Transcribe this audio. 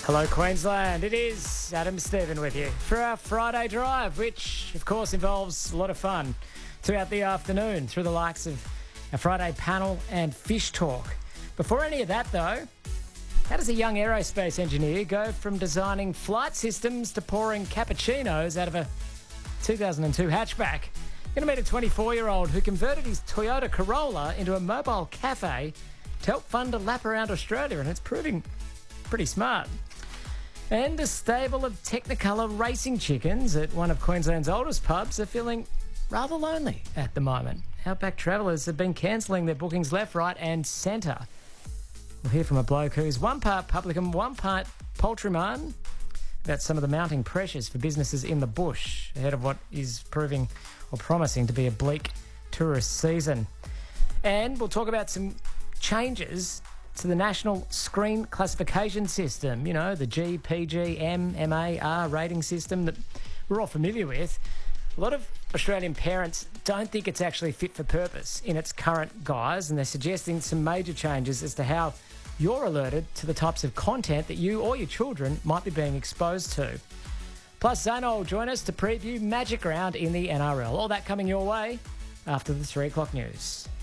Hello, Queensland. It is Adam Stephen with you for our Friday drive, which, of course, involves a lot of fun throughout the afternoon through the likes of our Friday panel and fish talk. Before any of that, though, how does a young aerospace engineer go from designing flight systems to pouring cappuccinos out of a 2002 hatchback? Going to meet a 24-year-old who converted his Toyota Corolla into a mobile cafe to help fund a lap around Australia, and it's proving pretty smart. And a stable of Technicolor racing chickens at one of Queensland's oldest pubs are feeling rather lonely at the moment. Outback travellers have been cancelling their bookings left, right and centre. We'll hear from a bloke who's one part publican, one part poultryman about some of the mounting pressures for businesses in the bush ahead of what is proving or promising to be a bleak tourist season. And we'll talk about some changes to the National Screen Classification System, you know, the G, PG, M, MA, R rating system that we're all familiar with. A lot of Australian parents don't think it's actually fit for purpose in its current guise, and they're suggesting some major changes as to how you're alerted to the types of content that you or your children might be being exposed to. Plus, Zano will join us to preview Magic Round in the NRL. All that coming your way after the 3 o'clock news.